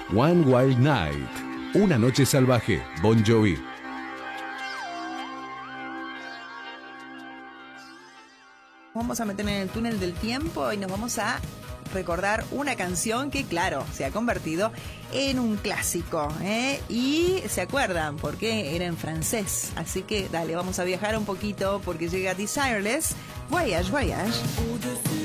One Wild Night, Una Noche Salvaje, Bon Jovi. Vamos a meter en el túnel del tiempo y nos vamos a recordar una canción que, claro, se ha convertido en un clásico, ¿eh? Y se acuerdan porque era en francés. Así que dale, vamos a viajar un poquito porque llega Desireless. Voyage, voyage.